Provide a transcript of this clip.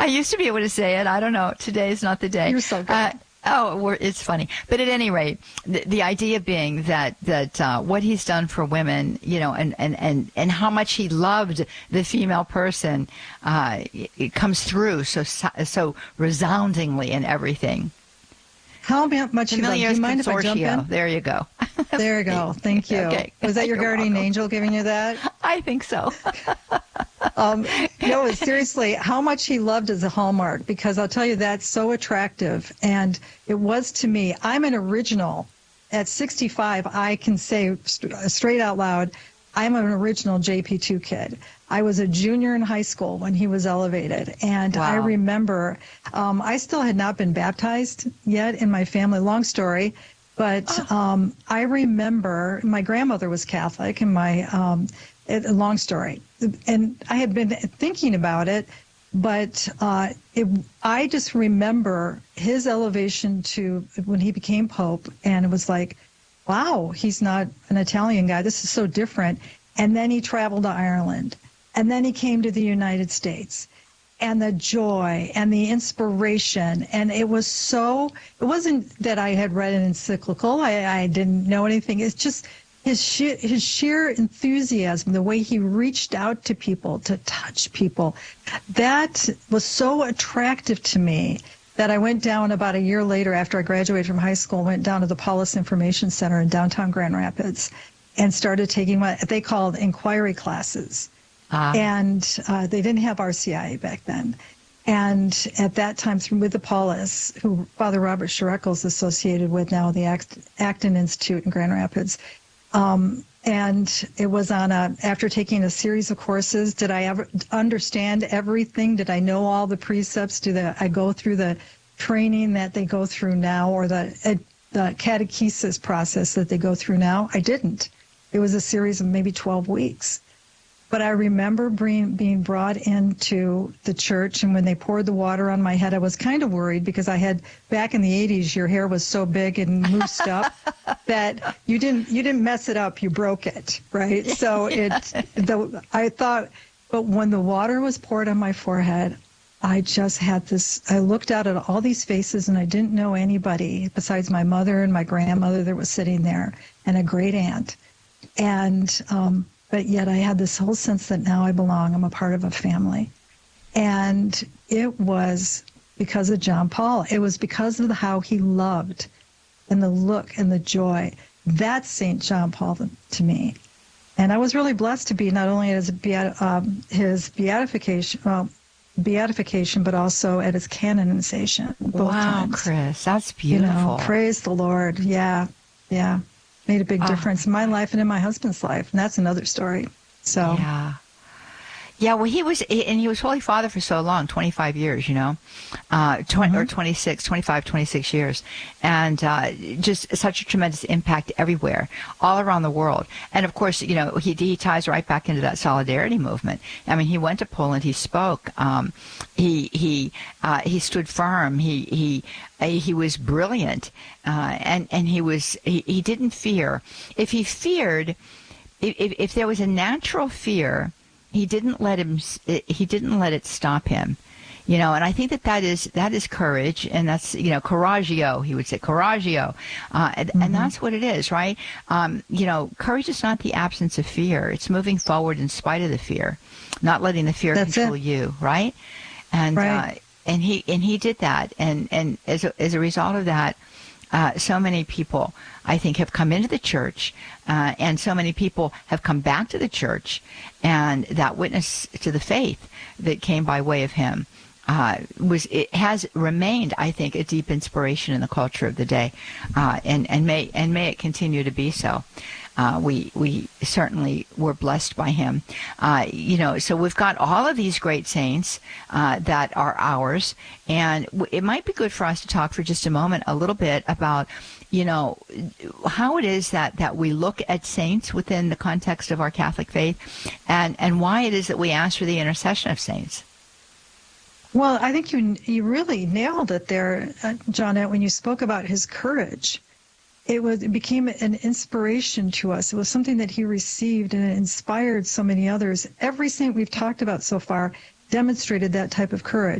I used to be able to say it. I don't know. Today is not the day. You're so good. It's funny. But at any rate, the idea being that what he's done for women, and how much he loved the female person, it comes through so resoundingly in everything. How much you love? Do you mind if I jump in? There you go. There you go. Thank you. Okay. Was that your You're guardian welcome. angel giving you that? I think so. No, seriously, how much he loved is a hallmark, because I'll tell you, that's so attractive. And it was to me. I'm an original. At 65, I can say straight out loud, I'm an original JP2 kid. I was a junior in high school when he was elevated. And Wow. I remember, I still had not been baptized yet in my family. Long story. But I remember my grandmother was Catholic, and long story. And I had been thinking about it, but I just remember his elevation to when he became Pope, and it was like, wow, he's not an Italian guy. This is so different. And then he traveled to Ireland, and then he came to the United States. And the joy and the inspiration. And it wasn't that I had read an encyclical. I didn't know anything. It's just his sheer enthusiasm, the way he reached out to people, to touch people. That was so attractive to me that I went down about a year later after I graduated from high school, went down to the Paulus Information Center in downtown Grand Rapids and started taking what they called inquiry classes. And they didn't have RCIA back then. And at that time, with the Paulus, who Father Robert Schurekel is associated with now, the Acton Institute in Grand Rapids. And it was after taking a series of courses, did I ever understand everything? Did I know all the precepts? Did I go through the training that they go through now, or the catechesis process that they go through now? I didn't. It was a series of maybe 12 weeks. But I remember being brought into the church, and when they poured the water on my head, I was kind of worried, because back in the 80s, your hair was so big and moosed up that you didn't mess it up, you broke it, right? So I thought, but when the water was poured on my forehead, I just had this, I looked out at all these faces, and I didn't know anybody besides my mother and my grandmother that was sitting there, and a great aunt. And, but yet I had this whole sense that now I belong. I'm a part of a family. And it was because of John Paul. It was because of how he loved, and the look and the joy. That's St. John Paul to me. And I was really blessed to be not only at his beatification, but also at his canonization. Both times. Chris, that's beautiful. Praise the Lord. Yeah. Made a big difference in my life and in my husband's life, and that's another story. So well, he was Holy Father for so long, 25 years, or 25, 26 years, and just such a tremendous impact everywhere, all around the world. And of course, he ties right back into that solidarity movement. I mean, he went to Poland, he spoke, he stood firm, he was brilliant, and he didn't fear. If he feared, if there was a natural fear, he didn't let it stop him, and I think that is courage, and that's, couragio, he would say, couragio, and that's what it is, right? Courage is not the absence of fear. It's moving forward in spite of the fear, not letting the fear control you, right? And and he did that, and as a result of that, so many people, I think, have come into the church, and so many people have come back to the church, and that witness to the faith that came by way of him it has remained, I think, a deep inspiration in the culture of the day, and may it continue to be so. We certainly were blessed by him. So we've got all of these great saints that are ours, and it might be good for us to talk for just a moment a little bit about, how it is that we look at saints within the context of our Catholic faith, and why it is that we ask for the intercession of saints. Well, I think you really nailed it there, Johnette, when you spoke about his courage. It became an inspiration to us. It was something that he received, and it inspired so many others. Every saint we've talked about so far demonstrated that type of courage.